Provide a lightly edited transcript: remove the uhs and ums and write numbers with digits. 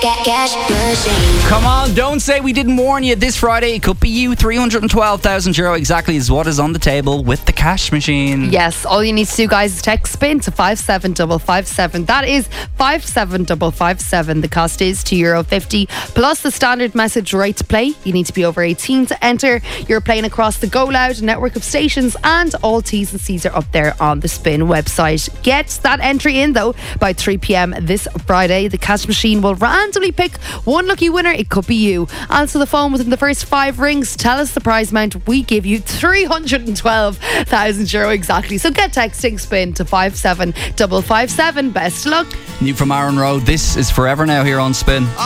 Cash machine. Come on, don't say we didn't warn you. This Friday, it could be you. €312,000 exactly is what is on the table with the cash machine. Yes, all you need to do, guys, is text SPIN to 57557. That is 57557. The cost is €2.50 plus the standard message right to play. You need to be over 18 to enter. You're playing across the Go Loud network of stations, and all T's and C's are up there on the SPIN website. Get that entry in, though, by 3 p.m. this Friday. The cash machine will randomly pick one lucky winner. It could be you. Answer the phone within the first 5 rings. Tell us the prize amount. We give you €312,000 exactly. So get texting SPIN to 57557. Best of luck. New from Aaron Rowe. This is Forever Now here on Spin.